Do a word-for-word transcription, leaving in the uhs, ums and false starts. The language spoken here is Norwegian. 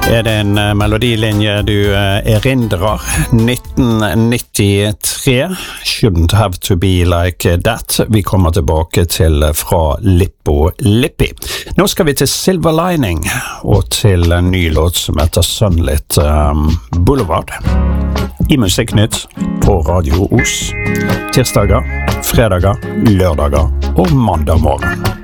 Er det en uh, melodilinje du uh, erindrer? nitten nittitre, Shouldn't Have To Be Like That. Vi kommer tilbake til uh, fra Lippo Lippi. Nå skal vi til Silver Lining, og til en ny låt som heter Sunlit um, Boulevard. I Musikknytt på Radio Os. Tirsdager, fredager, lørdager og mandag morgen.